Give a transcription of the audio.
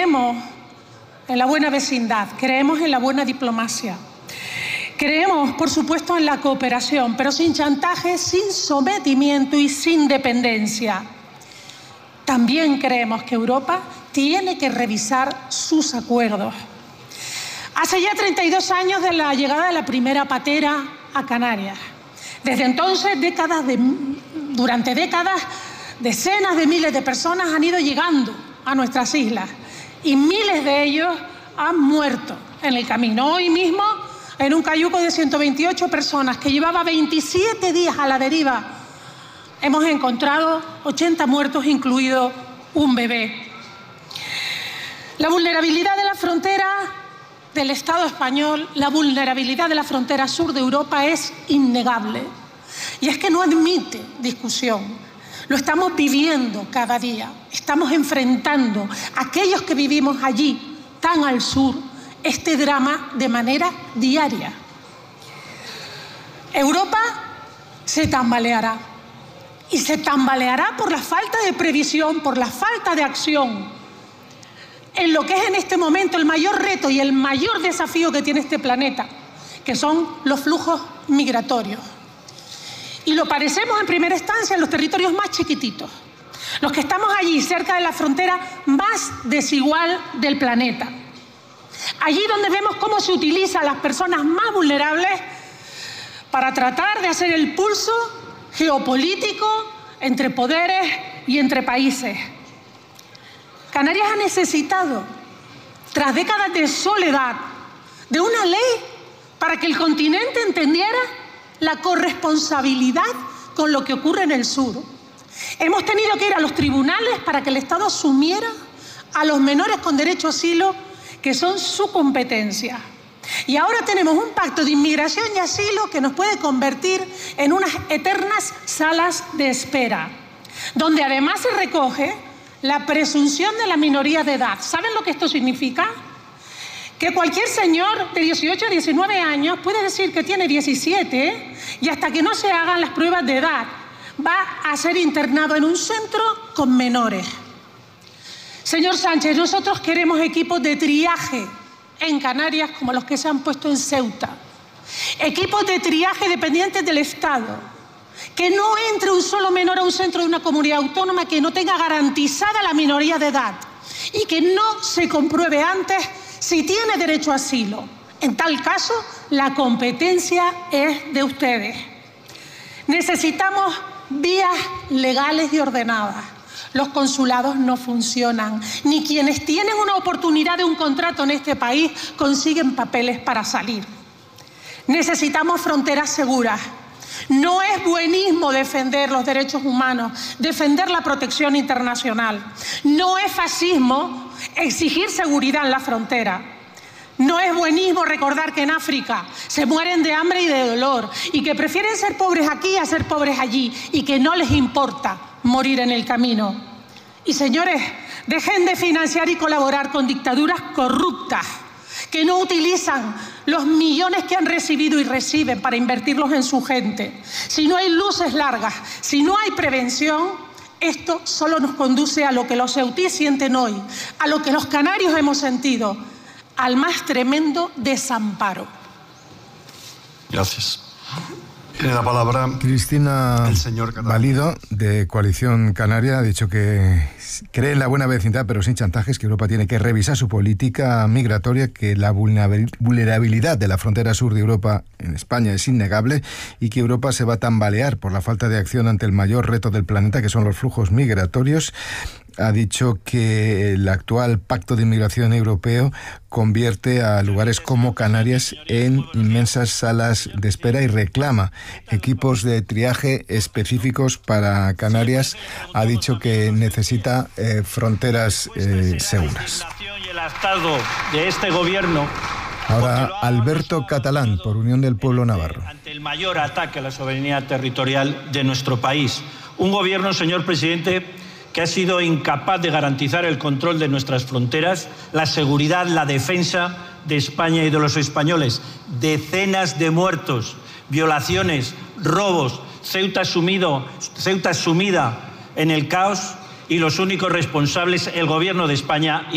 creemos en la buena vecindad, creemos en la buena diplomacia. Creemos, por supuesto, en la cooperación, pero sin chantaje, sin sometimiento y sin dependencia. También creemos que Europa tiene que revisar sus acuerdos. Hace ya 32 años de la llegada de la primera patera a Canarias. Desde entonces, durante décadas, decenas de miles de personas han ido llegando a nuestras islas y miles de ellos han muerto en el camino. Hoy mismo, en un cayuco de 128 personas que llevaba 27 días a la deriva, hemos encontrado 80 muertos, incluido un bebé. La vulnerabilidad de la frontera del Estado español, la vulnerabilidad de la frontera sur de Europa es innegable. Y es que no admite discusión. Lo estamos viviendo cada día. Estamos enfrentando a aquellos que vivimos allí, tan al sur, este drama de manera diaria. Europa se tambaleará. Y se tambaleará por la falta de previsión, por la falta de acción en lo que es en este momento el mayor reto y el mayor desafío que tiene este planeta, que son los flujos migratorios. Y lo padecemos en primera instancia en los territorios más chiquititos, los que estamos allí, cerca de la frontera más desigual del planeta. Allí donde vemos cómo se utiliza a las personas más vulnerables para tratar de hacer el pulso geopolítico entre poderes y entre países. Canarias ha necesitado, tras décadas de soledad, de una ley para que el continente entendiera la corresponsabilidad con lo que ocurre en el sur. Hemos tenido que ir a los tribunales para que el Estado asumiera a los menores con derecho a asilo, que son su competencia. Y ahora tenemos un pacto de inmigración y asilo que nos puede convertir en unas eternas salas de espera, donde además se recoge la presunción de la minoría de edad. ¿Saben lo que esto significa? Que cualquier señor de 18 a 19 años puede decir que tiene 17 y hasta que no se hagan las pruebas de edad va a ser internado en un centro con menores. Señor Sánchez, nosotros queremos equipos de triaje en Canarias como los que se han puesto en Ceuta. Equipos de triaje dependientes del Estado. Que no entre un solo menor a un centro de una comunidad autónoma que no tenga garantizada la minoría de edad y que no se compruebe antes si tiene derecho a asilo. En tal caso, la competencia es de ustedes. Necesitamos vías legales y ordenadas. Los consulados no funcionan, ni quienes tienen una oportunidad de un contrato en este país consiguen papeles para salir. Necesitamos fronteras seguras. No es buenismo defender los derechos humanos, defender la protección internacional. No es fascismo exigir seguridad en la frontera. No es buenismo recordar que en África se mueren de hambre y de dolor y que prefieren ser pobres aquí a ser pobres allí y que no les importa morir en el camino. Y señores, dejen de financiar y colaborar con dictaduras corruptas que no utilizan los millones que han recibido y reciben para invertirlos en su gente. Si no hay luces largas, si no hay prevención, esto solo nos conduce a lo que los ceutíes sienten hoy, a lo que los canarios hemos sentido, al más tremendo desamparo. Gracias. Tiene la palabra Cristina el señor Catalán. Valido, de Coalición Canaria, ha dicho que cree en la buena vecindad, pero sin chantajes, que Europa tiene que revisar su política migratoria, que la vulnerabilidad de la frontera sur de Europa en España es innegable y que Europa se va a tambalear por la falta de acción ante el mayor reto del planeta, que son los flujos migratorios. Ha dicho que el actual pacto de inmigración europeo convierte a lugares como Canarias en inmensas salas de espera y reclama equipos de triaje específicos para Canarias. Ha dicho que necesita fronteras seguras. Y el estado de este gobierno. Ahora Alberto Catalán, por Unión del Pueblo Navarro. Ante el mayor ataque a la soberanía territorial de nuestro país. Un gobierno, señor presidente, que ha sido incapaz de garantizar el control de nuestras fronteras, la seguridad, la defensa de España y de los españoles. Decenas de muertos, violaciones, robos, Ceuta sumida en el caos y los únicos responsables, el gobierno de España.